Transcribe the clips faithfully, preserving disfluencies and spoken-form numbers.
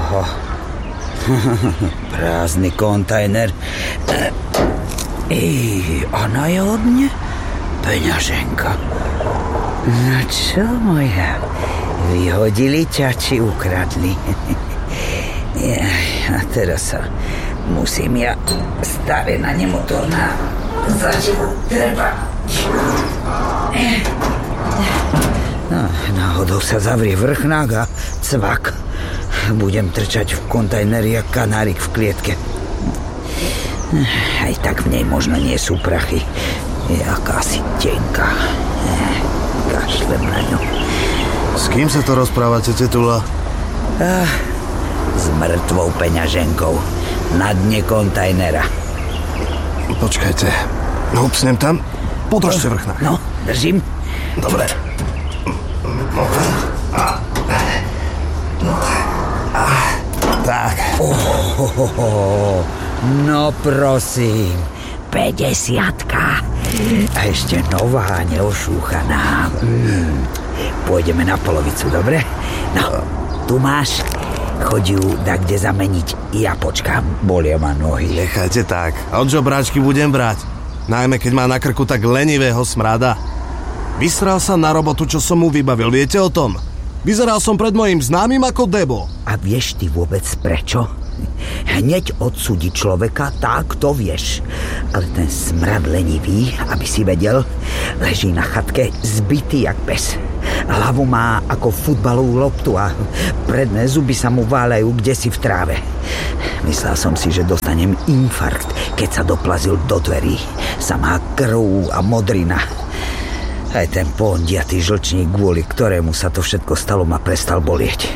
Oho. Prázdny kontajner. Ej, a na jodne? Peňaženka. No čo, moja? Vyhodili ťa, či ukradli? A teraz sa musím ja stále na nemotor na začivu treba. No, náhodou sa zavrie vrchnák a cvak. Budem trčať v kontajneri jak kanárik v klietke. Aj tak v nej možno nie sú prachy. Je akási tenká. Kašlem na ňu. S kým sa to rozprávate, tetula? Ah, s mŕtvou peňaženkou na dne kontajnera. Počkajte, hupsnem tam. Podržte vrchnák. No, držím. Dobre. Tak. Oh, no prosím, päťdesiatka. A ešte nová, neošúchaná. Mm. Pôjdeme na polovicu, dobre? No, tu máš. Choď ju da kde zameniť. Ja počkám, bolia ma nohy. Nechajte tak. Od žobráčky budem brať. Najmä keď má na krku tak lenivého smrada. Vysral sa na robotu, čo som mu vybavil. Viete o tom? Vyzeral som pred mojím známym ako Debo. A vieš ty vôbec prečo? Hneď odsúdi človeka, tak to vieš. Ale ten smrad lenivý, aby si vedel, leží na chatke zbitý jak pes. Hlavu má ako futbalovú loptu a predné zuby sa mu váľajú kdesi v tráve. Myslel som si, že dostanem infarkt, keď sa doplazil do dverí. Samá krv a modrina. Aj ten pondiatý žlčník, kvôli ktorému sa to všetko stalo, ma prestal bolieť.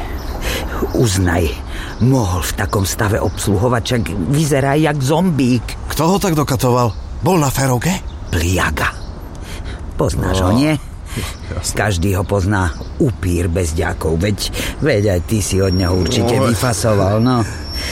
Uznaj, mohol v takom stave obsluhovať, čak vyzerá jak zombík. Kto ho tak dokatoval? Bol na férovke? Pliaga. Poznáš no. ho, nie? Jasne. Každý ho pozná, upír bezďakov, veď, veď aj ty si od neho určite no. vyfasoval, no.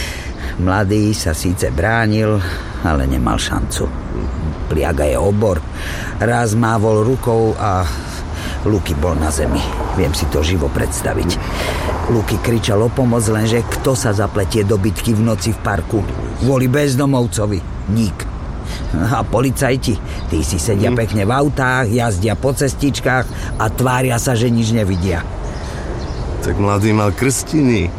Mladý sa síce bránil, ale nemal šancu. Pliaga je obor. Raz mávol rukou a Luky bol na zemi. Viem si to živo predstaviť. Luky kričal o pomoc, lenže kto sa zapletie do bitky v noci v parku? Kvôli bezdomovcovi. Nik. A policajti, tí si sedia mm. pekne v autách, jazdia po cestičkách a tvária sa, že nič nevidia. Tak mladý mal krstiny.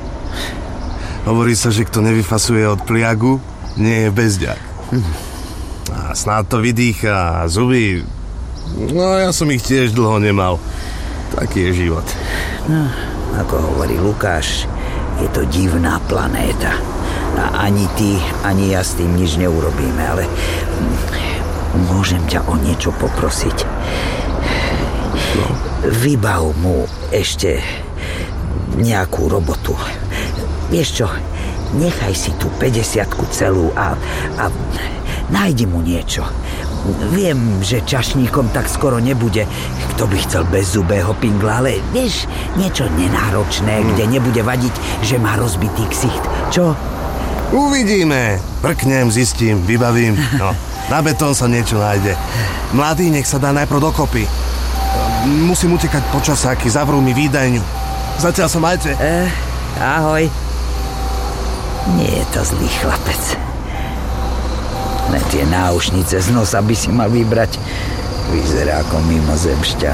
Hovorí sa, že kto nevyfasuje od pliagu, nie je bezďak. Mm. A snáď to vydýcha a zuby. No ja som ich tiež dlho nemal. Taký je život. No, ako hovorí Lukáš, je to divná planéta. A ani ty, ani ja s tým nič neurobíme, ale môžem ťa o niečo poprosiť. No. Vybav mu ešte nejakú robotu. Vieš čo, nechaj si tú päťdesiatku celú a, a nájdi mu niečo. Viem, že čašníkom tak skoro nebude, kto by chcel bezzubého pingla, ale vieš, niečo nenáročné, kde nebude vadiť, že má rozbitý ksicht. Čo? Uvidíme. Prknem, zistím, vybavím. No, na betón sa niečo nájde. Mladý, nech sa dá najprv dokopy. Musím utekať po časáky, zavrú mi výdajňu. Zatiaľ sa majte. Eh, ahoj. Nie je to zlý chlapec. Len tie náušnice z nosa by si mal vybrať. Vyzerá ako mimozemšťan.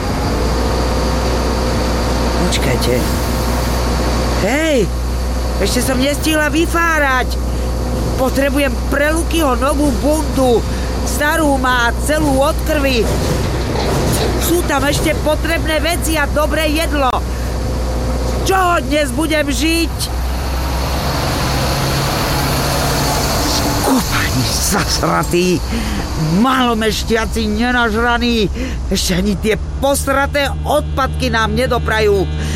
Počkajte. Hej! Ešte som nestihla vyfárať. Potrebujem pre Lukyho novú bundu. Starú má celú od krvi. Sú tam ešte potrebné veci a dobré jedlo. Čoho dnes budem žiť? Kúpaní zasratí, malomešťaci nenažraní. Ešte ani tie posraté odpadky nám nedoprajú.